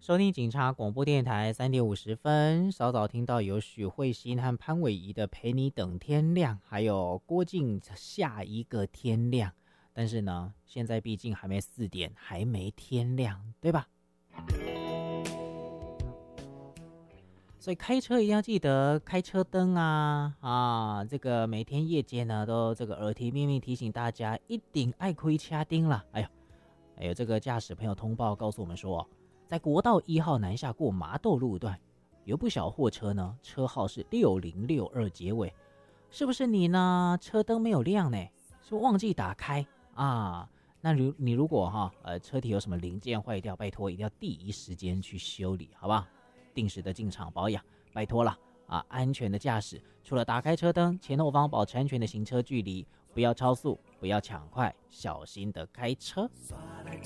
收听警察广播电台3点50分，稍早听到有许慧欣和潘玮仪的陪你等天亮，还有郭靖下一个天亮。但是呢，现在毕竟还没4点，还没天亮，对吧？所以开车一定要记得开车灯啊，这个每天夜间呢都这个耳提面命提醒大家一定爱开车灯啦。还有这个驾驶朋友通报告诉我们说，在国道1号南下过麻豆路段，有不小货车呢，车号是6062结尾，是不是你呢？车灯没有亮呢，是忘记打开啊？那你如果车体有什么零件坏掉，拜托一定要第一时间去修理，好不好？定时的进厂保养，拜托了啊！安全的驾驶，除了打开车灯，前后方保持安全的行车距离，不要超速，不要抢快，小心的开车。